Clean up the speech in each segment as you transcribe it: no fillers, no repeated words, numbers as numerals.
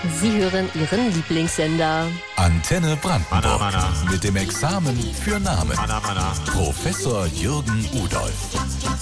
Sie hören Ihren Lieblingssender. Antenne Brandenburg. Mana. Mit dem Examen für Namen. Mana. Professor Jürgen Udolph.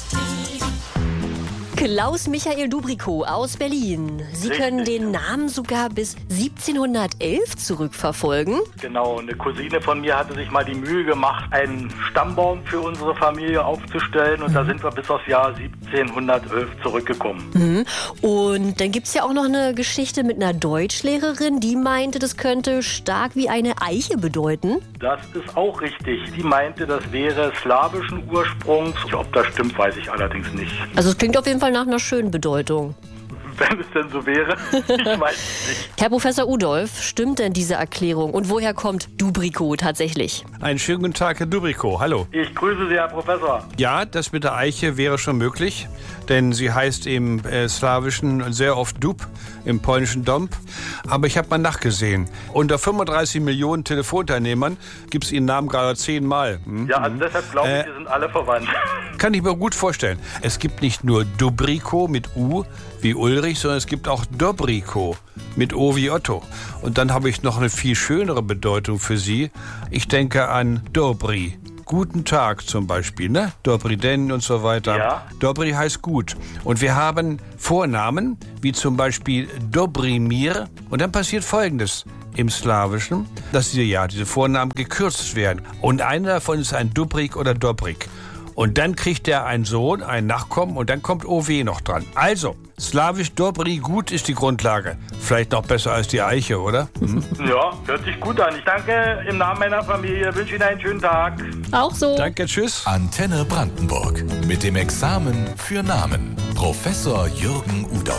Klaus Michael Dubrikow aus Berlin. Sie können den Namen sogar bis 1711 zurückverfolgen. Genau, eine Cousine von mir hatte sich mal die Mühe gemacht, einen Stammbaum für unsere Familie aufzustellen. Und da sind wir bis aufs Jahr 1711 zurückgekommen. Und dann gibt es ja auch noch eine Geschichte mit einer Deutschlehrerin, die meinte, das könnte stark wie eine Eiche bedeuten. Das ist auch richtig. Die meinte, das wäre slawischen Ursprungs. Ob das stimmt, weiß ich allerdings nicht. Also es klingt auf jeden Fall nach einer schönen Bedeutung. Wenn es denn so wäre, ich weiß es nicht. Herr Professor Udolph, stimmt denn diese Erklärung? Und woher kommt Dubrikow tatsächlich? Einen schönen guten Tag, Herr Dubrikow. Hallo. Ich grüße Sie, Herr Professor. Ja, das mit der Eiche wäre schon möglich, denn sie heißt im Slawischen sehr oft Dub, im Polnischen Dąb. Aber ich habe mal nachgesehen. Unter 35 Millionen Telefonteilnehmern gibt es ihren Namen gerade 10-mal. Ja, also deshalb glaube ich, wir sind alle verwandt. Kann ich mir gut vorstellen. Es gibt nicht nur Dubrikow mit U wie Ulrich, sondern es gibt auch Dobrikow mit O wie Otto. Und dann habe ich noch eine viel schönere Bedeutung für Sie. Ich denke an Dobry. Guten Tag zum Beispiel, ne? Dobry den und so weiter. Ja. Dobry heißt gut. Und wir haben Vornamen, wie zum Beispiel Dobrymir. Und dann passiert Folgendes im Slawischen, dass diese Vornamen gekürzt werden. Und einer davon ist ein Dubrik oder Dobrik. Und dann kriegt er einen Sohn, einen Nachkommen und dann kommt OW noch dran. Also, slawisch Dobry, gut ist die Grundlage. Vielleicht noch besser als die Eiche, oder? Ja, hört sich gut an. Ich danke im Namen meiner Familie, wünsche Ihnen einen schönen Tag. Auch so. Danke, tschüss. Antenne Brandenburg. Mit dem Examen für Namen. Professor Jürgen Udolph.